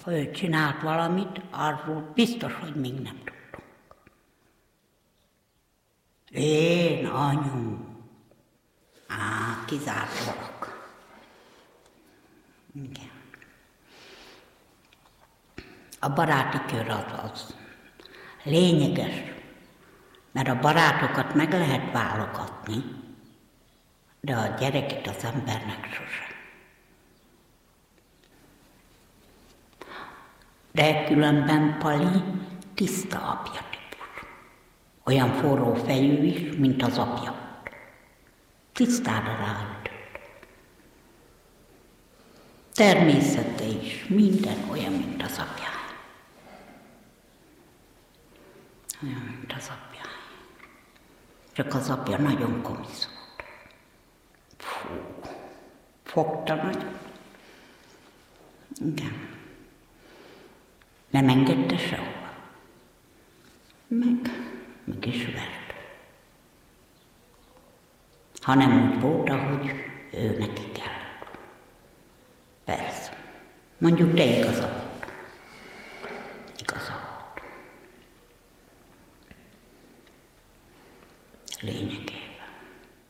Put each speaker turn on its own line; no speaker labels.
ha ő csinált valamit, arról biztos, hogy még nem tudtunk. Én, anyu, kizárt valak. Igen. A baráti kör az lényeges, mert a barátokat meg lehet válogatni, de a gyerekét az embernek sosem. De különben Pali tiszta apja típus. Olyan forró fejű is, mint az apja. Tisztára ráütött. Természete is minden olyan, mint az apja. Olyan, mint az apja. Csak az apja nagyon komisz volt. Fú, fogta nagyon. Igen. Nem engedte sehova. Meg is vert. Ha nem úgy volt, ahogy ő neki kellett. Persze. Mondjuk, de igaza volt. Igaza volt. Lényeg.